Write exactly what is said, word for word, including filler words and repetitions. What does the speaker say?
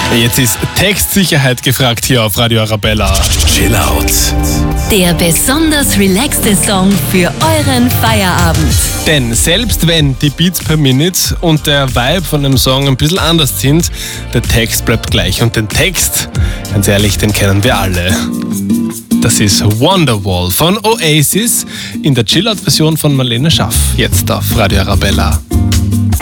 Jetzt ist Textsicherheit gefragt hier auf Radio Arabella. Chill out. Der besonders relaxte Song für euren Feierabend. Denn selbst wenn die Beats per Minute und der Vibe von dem Song ein bisschen anders sind, der Text bleibt gleich. Und den Text, ganz ehrlich, den kennen wir alle. Das ist Wonderwall von Oasis in der Chill-Out-Version von Marlene Schaff. Jetzt auf Radio Arabella.